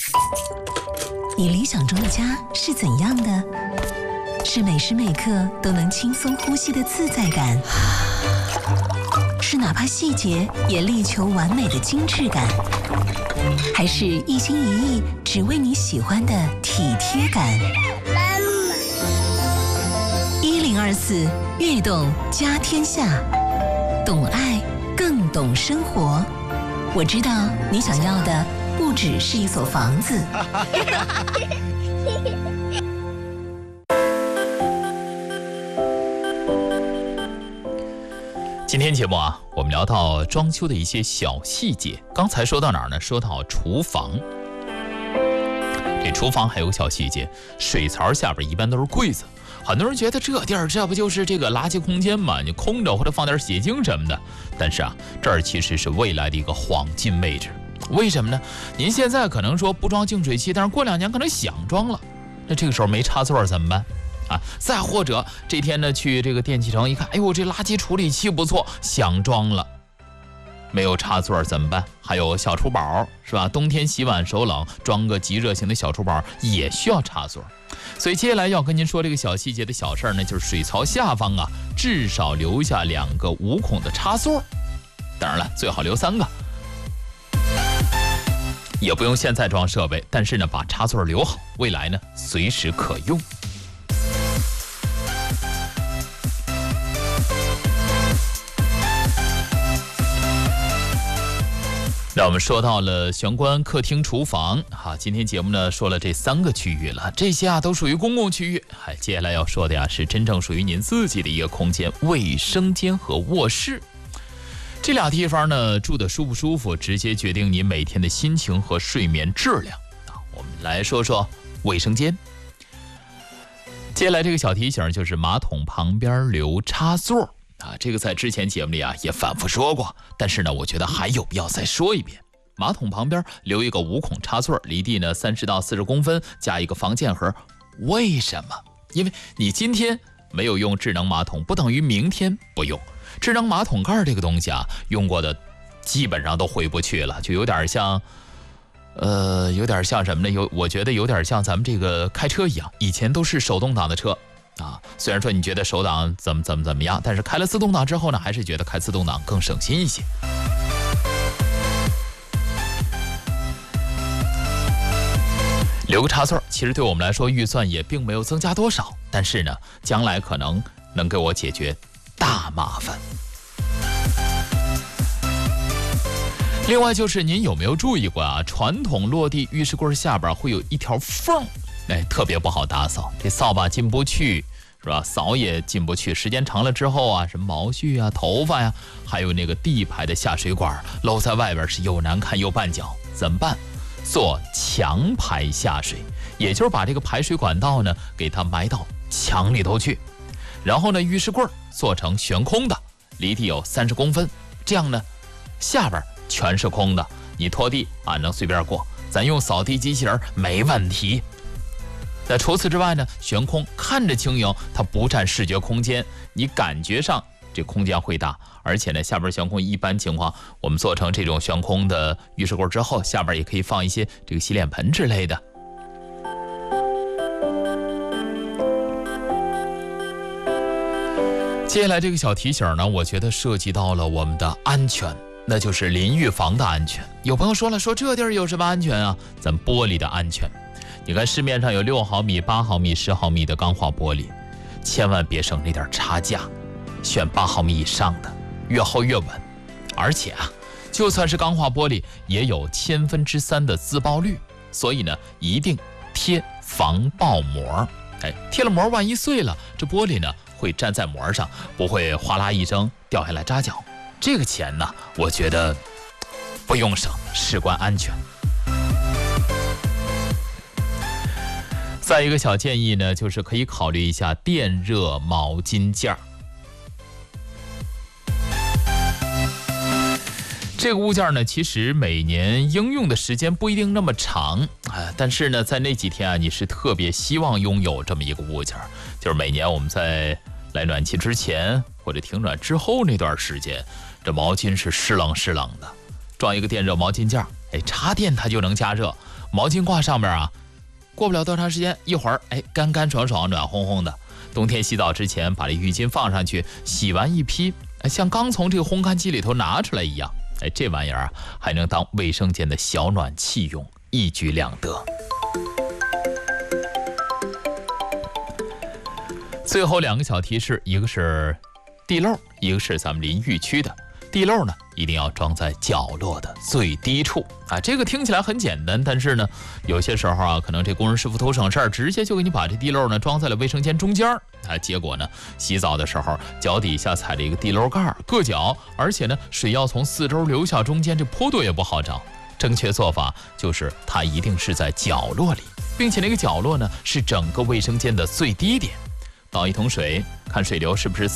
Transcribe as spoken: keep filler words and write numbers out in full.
你理想中的家是怎样的？是每时每刻都能轻松呼吸的自在感，是哪怕细节也力求完美的精致感，还是一心一意只为你喜欢的体贴感？一零二四悦动家天下，懂爱更懂生活。我知道你想要的不只是一所房子。 今天节目啊，我们聊到装修的一些小细节。刚才说到哪儿呢？说到厨房。这厨房还有个小细节，水槽下边一般都是柜子。很多人觉得这地儿这不就是这个垃圾空间吗？你空着或者放点洗洁精什么的。但是啊，这儿其实是未来的一个黄金位置。为什么呢？您现在可能说不装净水器，但是过两年可能想装了，那这个时候没插座怎么办？啊，再或者这天呢去这个电器城一看，哎呦这垃圾处理器不错，想装了，没有插座怎么办？还有小厨宝是吧？冬天洗碗手冷，装个极热型的小厨宝也需要插座。所以接下来要跟您说这个小细节的小事儿呢，就是水槽下方啊至少留下两个无孔的插座，当然了最好留三个。也不用现在装设备，但是呢把插座留好，未来呢随时可用。那我们说到了玄关、客厅、厨房，好，今天节目呢说了这三个区域了，这些啊都属于公共区域。哎，接下来要说的呀是真正属于您自己的一个空间——卫生间和卧室。这俩地方呢住得舒不舒服，直接决定你每天的心情和睡眠质量。啊，我们来说说卫生间。接下来这个小提醒就是马桶旁边留插座。啊，这个在之前节目里啊也反复说过，但是呢，我觉得还有必要再说一遍。马桶旁边留一个无孔插座，离地呢三十到四十公分，加一个防溅盒。为什么？因为你今天没有用智能马桶，不等于明天不用。智能马桶盖这个东西啊，用过的基本上都回不去了，就有点像，呃，有点像什么呢？有，我觉得有点像咱们这个开车一样，以前都是手动挡的车。啊，虽然说你觉得手挡怎么怎么怎么样，但是开了自动挡之后呢，还是觉得开自动挡更省心一些。留个插座，其实对我们来说预算也并没有增加多少，但是呢，将来可能能给我解决大麻烦。另外就是您有没有注意过啊？传统落地浴室柜下边会有一条缝。哎，特别不好打扫，这扫把进不去，是吧？扫也进不去，时间长了之后啊，什么毛絮啊、头发呀、啊，还有那个地排的下水管露在外边是又难看又绊脚，怎么办？做墙排下水，也就是把这个排水管道呢给它埋到墙里头去，然后呢，浴室柜做成悬空的，离地有三十公分，这样呢，下边全是空的，你拖地啊能随便过，咱用扫地机器人没问题。那除此之外呢，悬空看着轻盈，它不占视觉空间，你感觉上这空间会大，而且呢，下边悬空一般情况，我们做成这种悬空的浴室柜之后，下边也可以放一些这个洗脸盆之类的。接下来这个小提醒呢，我觉得涉及到了我们的安全，那就是淋浴房的安全。有朋友说了，说这地儿有什么安全啊？咱玻璃的安全。你看市面上有六毫米、八毫米、十毫米的钢化玻璃，千万别省那点差价，选八毫米以上的，越厚越稳。而且啊，就算是钢化玻璃，也有千分之三的自爆率，所以呢，一定贴防爆膜。哎，贴了膜，万一碎了，这玻璃呢会粘在膜上，不会哗啦一声掉下来扎脚。这个钱呢，我觉得不用省，事关安全。再一个小建议呢，就是可以考虑一下电热毛巾架。这个物件呢，其实每年应用的时间不一定那么长啊，但是呢，在那几天啊，你是特别希望拥有这么一个物件，就是每年我们在来暖气之前或者停暖之后那段时间，这毛巾是湿冷湿冷的，装一个电热毛巾架，哎，插电它就能加热。 毛巾挂上面啊，过不了多长时间，一会儿哎干干爽爽暖烘烘的。冬天洗澡之前把这浴巾放上去，洗完一批，像刚从这个烘干机里头拿出来一样。哎，这玩意儿啊还能当卫生间的小暖气用，一举两得。最后两个小提示，一个是地漏，一个是咱们淋浴区的。地漏呢，一定要装在角落的最低处啊。这个听起来很简单，但是呢，有些时候啊，可能这工人师傅图省事儿，直接就给你把这地漏呢装在了卫生间中间啊。结果呢，洗澡的时候脚底下踩了一个地漏盖，硌脚，而且呢，水要从四周流下中间，这坡度也不好找。正确做法就是它一定是在角落里，并且那个角落呢是整个卫生间的最低点。倒一桶水，看水流是不是